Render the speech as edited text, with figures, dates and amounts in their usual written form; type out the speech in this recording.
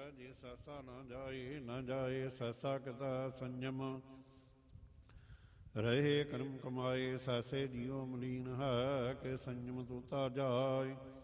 ਜੀ ਸਾਸਾ ਨਾ ਜਾਏ, ਨਾ ਜਾਏ ਸਾਸਾ ਕਿਤਾ ਸੰਜਮ। ਰਹੇ ਕਰਮ ਕਮਾਏ ਸਾਸੇ ਜੀਉ ਮਲੀਨ ਹੈ, ਕਿ ਸੰਜਮ ਤੂਤਾ ਜਾਏ।